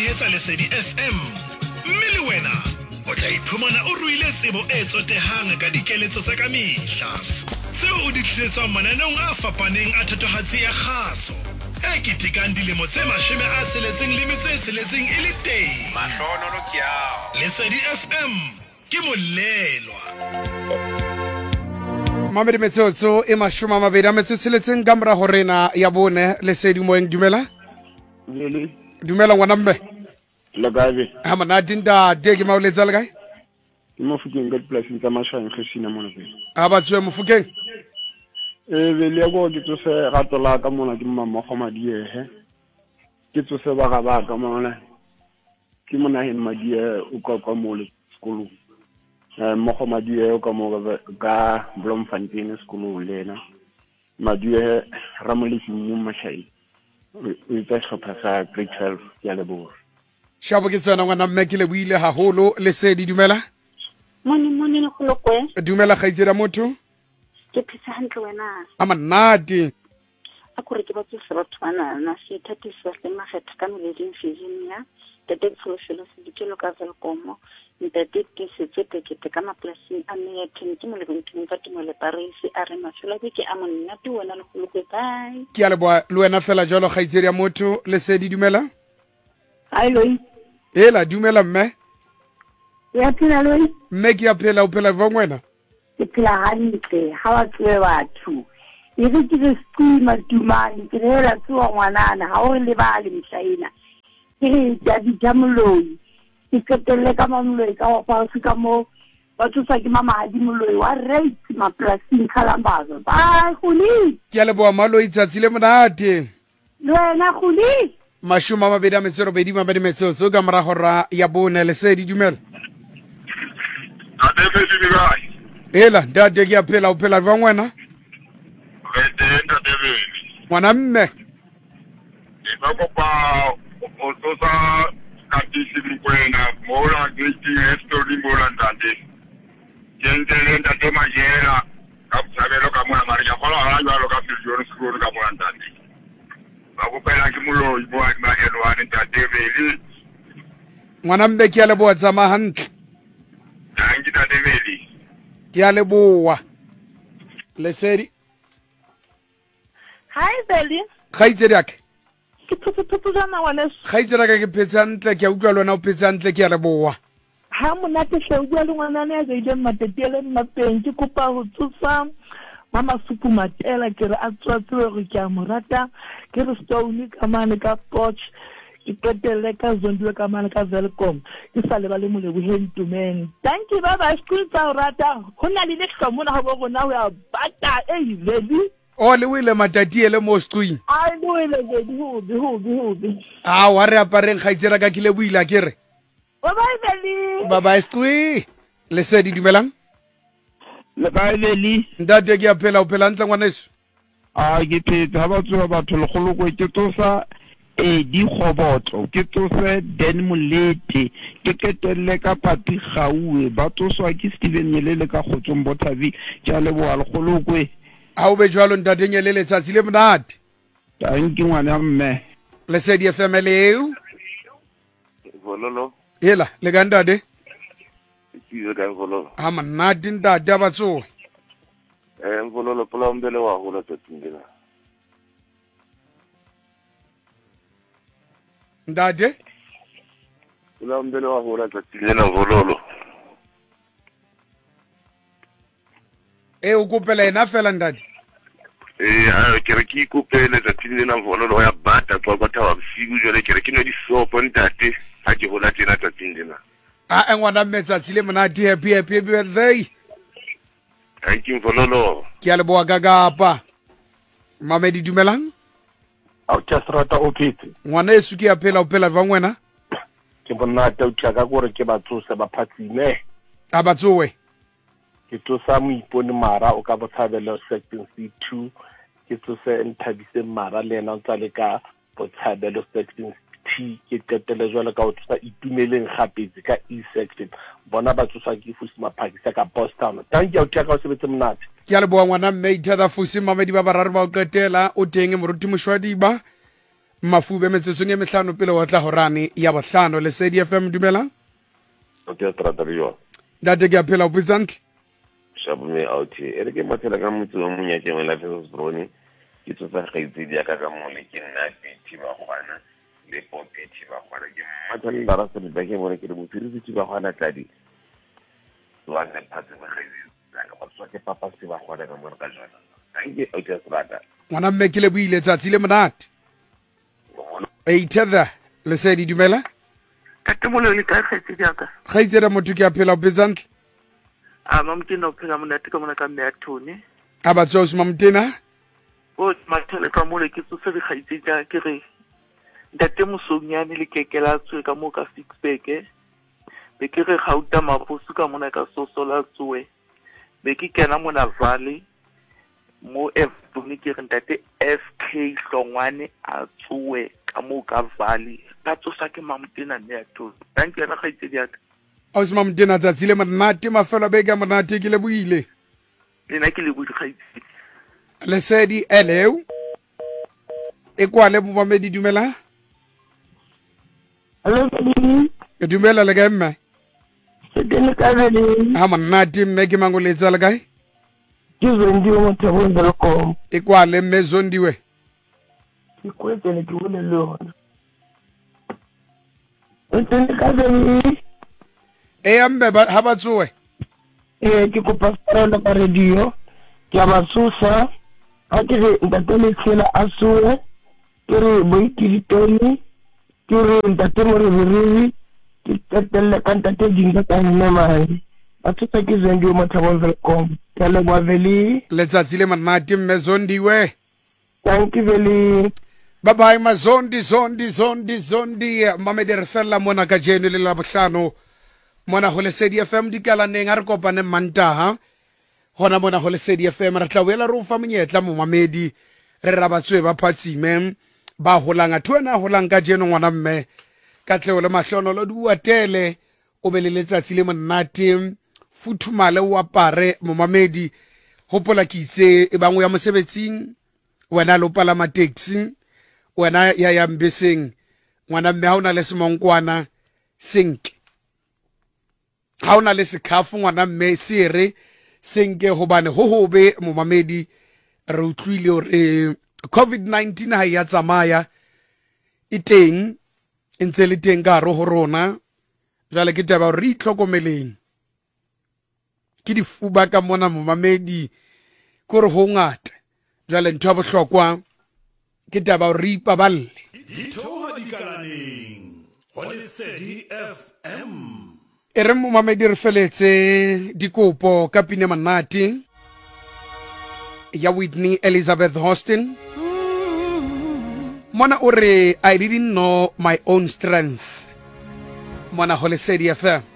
tshehetsa Lesedi FM mme le wena o tla iphumana o ruile tsebo e tsotehang ka dikeletso tsa kamehla tseo o di tlisetswang mananeong a fapaneng a thatohatsi ya kgaso e ketekang dilemo tse 66 e le teng. Mahlono ke ao. Lesedi FM ke molelwa. Mamedi metsotso e 26 ka mora horena ya bone. Lesedi moeng dumela. Dumela ngwana mme. Le gabe Ha manati nda ke mauletsa le kae? mo fukeng ka diplaseng tsa mashang khishina mona be. A ba tswe mofukeng. Be le go ke tse rato la ka mona ke mama Kgomadi ehe. Ke tse ba ga ba ka mona. Ke mona he madie o ka mo le sekolo. Mo Kgomadi e o ka mo ka Bloemfontein sekolo lena. Madie ramolisi mo mashai. O tsa hlopha sa grade 12 ya lebo. Shabo ke tsana ngwana mme ke le buile haholo. Lesedi dumela. Mone le kolokwe. Dumela khaitsela motho. Ke phisa hantle wena. A manati. A kore ke batse se batho bana na se thatisa se makgetha ka meleding Virginia. Tete tsholo se dikelo ka Velkomo. Ntate ke se tsekete ka maplasing a me ya tente mo le bonteng ka timo le Paris a re mafela ke a monna tu wena le kolokwe bye. Ke a le boa le wena fela jalo khaitsela ya motho. Lesedi dumela. Hello. Ela dumela mme. Ya phela lo. Mme ke a phela o phela vwa ngwena. Ke phela hantle ha wa tswe batho. E re ke se skima dumane ke rela tsoa ngwanana ha o le ba le mhlaina. Ke re ja di jamoloi. Ke ketelle ka mamoloi ka wa pa ka mo batho sa ke mama ha di moloi wa right maplasing khalambazo. Ba khuli. Ke a le boa malo itsatsile monate. Le wena khuli. Mashuma mabedi metsero bedi mabedi metsotso ka mora hora ya bone. Lesedi dumela. Ate di bai. Ela ndade ke a phela o phela vwa ngwena. Retenda deveni. Ngwana mme. Ba kopa o tsosa katisi mkwena mola giti history mola ndande. Jendele ndate majera ka sabelo ka mona mari ya kola ala jalo ka filjon skuru ka mona ndande. Ba kopela ke mulo ibo a ma elwane ndate veli. Ngwana mme ke a le boa tsama hantle. Dangi ndate veli. Ke a le boa. Lesedi. Hi Belly. Khaitsedi yake. Ke thutu jana waleso. Khaitsedi yake ke phetsa ntle ke a utlwa lona o phetsa ntle ke a le boa. Ha monate hle o bua le ngwanane ya ile matetele mapeng ke kopa ho tsusa mama supu matela ke re a tswatswe re ke a morata ke re stone ka mane ka porch ke ketele ka zondwe ka mane ka Velkom ke sa le ba le moleboheng tumeng. Thank you baba school tsa rata hona le hlomo na ho bona ho ya bata Veli. O le wile matati ele mo stui. I know le hobi. Ah wa re apareng khaitsedi ka kile buila ke re. Bye Veli. Baba stui. Lesedi dumelang. Le gabe Ndade ke a phela o phela ntle ngwaneso. a ke phetse ha ba tsoa batho le goloko ke tsosa di khobotlo ke tsose Den Molete ke ketelle ka Papi Gaue ba tsoswa ke Steven Nyelele ka Kgotsong Bothabi tja le boa le golokwe. Ha o be jwalo ndade nyele letsatsi le monate. Tanki ngwana mme. Lesedi FM leo. Vololo. Ela le ka ndade. Ke ka vololo. Ha manati ndade abatso. Vololo pola umbele wa hola tsingela. Ndade. Pola umbele wa hola tsingela vololo. O kopela ena fela ndade. Ke re ke ikopele tsingela vololo ya bata kwa batha wa bosigo jole ke re ke no di sopo ntate ha ke hola tsena tsingela. A ngwana metsatsi le monate happy birthday. Thank you vololo. Ke a le boa ka kapa. Mamedi dumelang. A tja strata o phetse. Ngwaneso ke a phela o phela vwa ngwena. Ke bona ta utla ka gore ke batsosa ba phatsime. A batsowe. Ke tsosa mo ipone mara o ka botshabelo section C2 ke tsose nthabise mara le ena o tsale ka botshabelo section T ke tetele jwalo ka o tsa itumeleng gapetse ka E section bona ba tsosa ke fusi maphakisa ka Boston. Thank you tja ka o sebetse monate. Ke a le boa ngwana mme ithatha fusi mamedi ba bararo ba o qetela o teng moruti moshwadiba Mafube metsotso e mehlano pele wa tla horane ya bohlano Lesedi FM dumela. Okay, Trattorio. Date ke a phela o putsantle. Shabume out here. Ere ke mathela ka motse wa monyake wa Lafeso Broni. Ke tsotsa gaitse di ka mole ke nna Piti ba gwana le Popiti ba gwana ke mathela la rasa di ke bone ke le motsirisi ba gwana tladi. Wa nna phatse ba gaitse. Ka ba tswa ke papa se ba gwana ka mona ka jona. Ke o tsa strata. Ngwana mme ke le buile tsatsi le monate. Either Lesedi dumela. Tate moloi ka kgetsi diaka. Gaitsela motho ke a phela o putsantle. Mamtena o phela monate ka mona ka mme ya Thone. A ba tswa Mamtena. O mathele ka mole ke tsose di kgaitse ja ke re. Ntate Mosonyane le kekela tswe ka mo ka Fixback. Be ke re gauta maposu ka mona ka Sosola tswe. Be ke kena mona Valley. Mo F2 ke re ntate FK Hlongwane a tswe ka mo ka Valley. Ka tsosa ke Mamtena mme ya Thone. Thank you na kgaitse diaka. O se Mamtena tsatsi le monate mafelo be ka monate ke le buile. Lena ke le budi kgaitse. Lesedi hello. E kwa le bomamedi dumela. Hello. Ke dumela le kae mme? Ke tene ka le. Ha monate mme ke mangoletsa le kae? Ke zondi mo Thabong le kom. E kwa le mme zondiwe. Ke kwetsele ke bone le yona. O tene ka le. Ambe ha ba tsoe. Ke kopa tsela ka radio. Ke ba susa. A ke re ntate le tsela a soe. Ke re boitiri toni. Ke re ntate mo re ke tetelle ka ntate dinga ka nne mai. A tsotsa ke zondi mo Thabong le kom. Ke le bua veli. Letsatsi le monate mme zondiwe. Thank you veli. Bye bye mazondi zondi mamedi re fella mona ka jeno le la bohlano mona ho Lesedi FM di kala neng a re kopane Mantaha hona mona ho Lesedi FM re tla boela re o fa monyetla mo mamedi re ra batswe ba phatsime ba holanga thuena holang ka jeno ngwana mme ka tleo le mahlono lo bua tele o be le letsatsi le monate futhumale o apare mo mamedi hopola ke ise e bangwe ya mosebetsing wena lo palama taxi wena ya mbeseng ngwana mme ha ona le semonkwana sink ha ona le sekhafu ngwana mme sere senke hobane ho hobe mo mamedi re utlwile hore COVID-19 ha ya tsamaya iteng ntse le teng ka ho rona jale ke taba re itlhokomeleng ke difuba ka mona mo mamedi ko re ho ngata jale ntho ya bohlokwa ke taba re ipaballe Dithoha dikalaneng ho Lesedi FM. e re mo mamedi re feletse dikopo ka pine manate ya Whitney Elizabeth Houston mona o re I didn't know my own strength mona ho Lesedi FM.